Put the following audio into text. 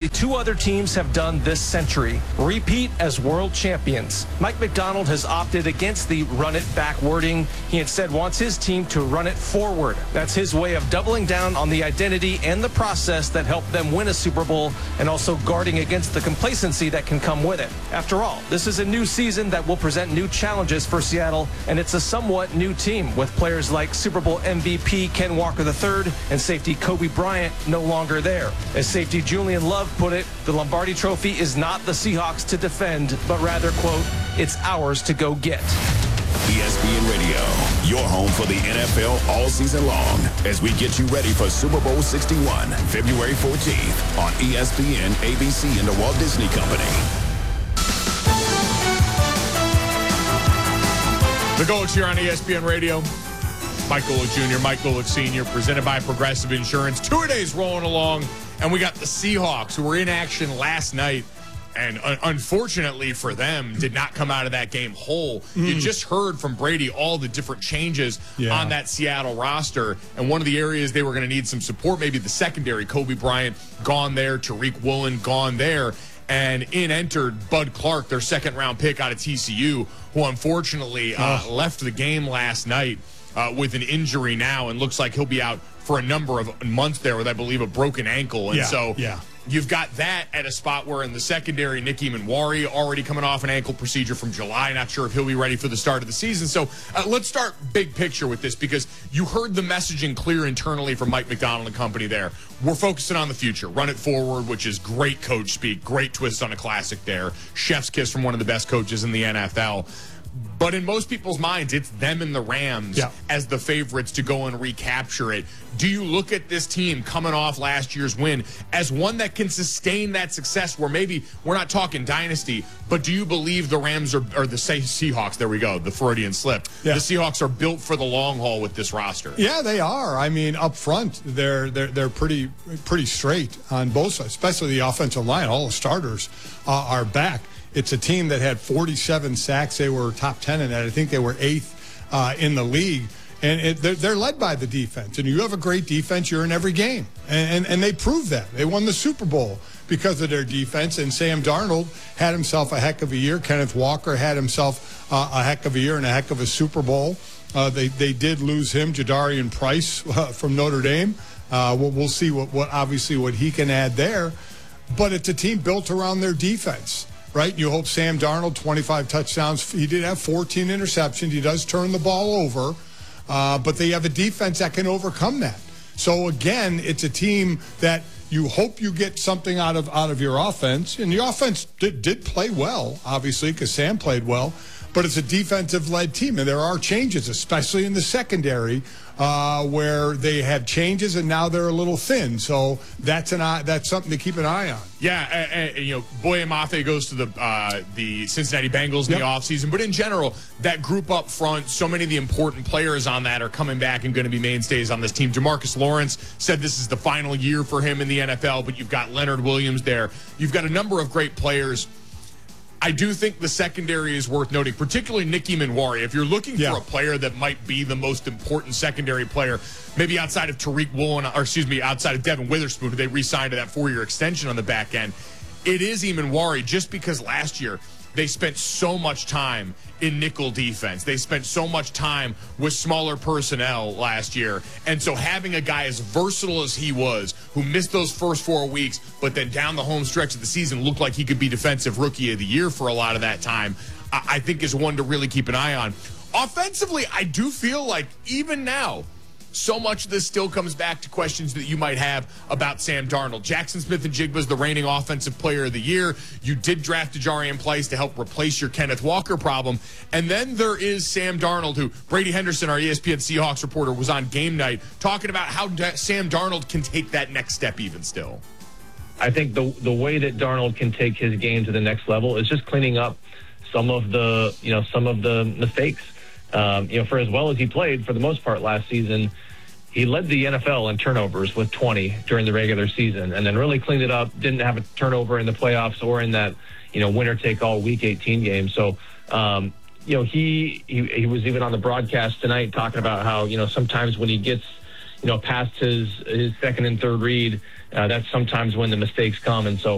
two other teams have done this century: repeat as world champions. Mike Macdonald has opted against the run it back wording. He instead wants his team to run it forward. That's his way of doubling down on the identity and the process that helped them win a Super Bowl, and also guarding against the complacency that can come with it. After all, this is a new season that will present new challenges for Seattle, and it's a somewhat new team with players like Super Bowl MVP Ken Walker III and safety Kobe Bryant no longer there. As safety Julian Love put it, the Lombardi Trophy is not the Seahawks to defend, but rather, quote, it's ours to go get. ESPN Radio, your home for the NFL all season long, as we get you ready for Super Bowl 61, February 14th on ESPN, ABC, and the Walt Disney Company. The Golics here on ESPN Radio. Mike Golic Jr., Mike Golic Sr., presented by Progressive Insurance. 2 days rolling along, and we got the Seahawks, who were in action last night, and unfortunately for them, did not come out of that game whole. You just heard from Brady all the different changes on that Seattle roster, and one of the areas they were going to need some support, maybe the secondary. Kobe Bryant gone there, Tariq Woolen gone there, and in entered Bud Clark, their second-round pick out of TCU, who unfortunately left the game last night with an injury now, and looks like he'll be out for a number of months there with, I believe, a broken ankle. And you've got that at a spot where in the secondary, Nick Eamon-Wari already coming off an ankle procedure from July. Not sure if he'll be ready for the start of the season. So let's start big picture with this, because you heard the messaging clear internally from Mike Macdonald and company there. We're focusing on the future. Run it forward, which is great coach speak, great twist on a classic there. Chef's kiss from one of the best coaches in the NFL. But in most people's minds, it's them and the Rams as the favorites to go and recapture it. Do you look at this team coming off last year's win as one that can sustain that success, where maybe we're not talking dynasty, but do you believe the Rams or the Seahawks, there we go, the Freudian slip, the Seahawks are built for the long haul with this roster? Yeah, they are. I mean, up front, they're pretty straight on both sides, especially the offensive line. All the starters are back. It's a team that had 47 sacks. They were top 10 in that. I think they were 8th in the league. And they're led by the defense. And you have a great defense, you're in every game. And they proved that. They won the Super Bowl because of their defense. And Sam Darnold had himself a heck of a year. Kenneth Walker had himself a heck of a year and a heck of a Super Bowl. They did lose him, Jadarian Price from Notre Dame. We'll see what he can add there. But it's a team built around their defense. Right? You hope Sam Darnold, 25 touchdowns. He did have 14 interceptions. He does turn the ball over. But they have a defense that can overcome that. So, again, it's a team that you hope you get something out of your offense. And the offense did play well, obviously, because Sam played well. But it's a defensive-led team. And there are changes, especially in the secondary, where they had changes and now they're a little thin. So that's something to keep an eye on. Yeah, Boye Mafe goes to the Cincinnati Bengals in the offseason. But in general, that group up front, so many of the important players on that are coming back and going to be mainstays on this team. Demarcus Lawrence said this is the final year for him in the NFL, but you've got Leonard Williams there. You've got a number of great players. I do think the secondary is worth noting, particularly Nick Eamon-Wari. If you're looking for a player that might be the most important secondary player, maybe outside of Tariq Woolen, outside of Devin Witherspoon, who they re-signed to that 4-year extension on the back end, it is Eamon-Wari, just because last year they spent so much time in nickel defense. They spent so much time with smaller personnel last year. And so having a guy as versatile as he was, who missed those first 4 weeks, but then down the home stretch of the season looked like he could be Defensive Rookie of the Year for a lot of that time, I think is one to really keep an eye on. Offensively, I do feel like even now, so much of this still comes back to questions that you might have about Sam Darnold. Jackson Smith-Njigba is the reigning Offensive Player of the Year. You did draft Jadarian Price to help replace your Kenneth Walker problem. And then there is Sam Darnold, who Brady Henderson, our ESPN Seahawks reporter, was on Game Night talking about how Sam Darnold can take that next step even still. I think the way that Darnold can take his game to the next level is just cleaning up some of the mistakes. For as well as he played for the most part last season, he led the NFL in turnovers with 20 during the regular season, and then really cleaned it up. Didn't have a turnover in the playoffs or in that winner-take-all Week 18 game. So he was even on the broadcast tonight talking about how sometimes when he gets past his second and third read, that's sometimes when the mistakes come, and so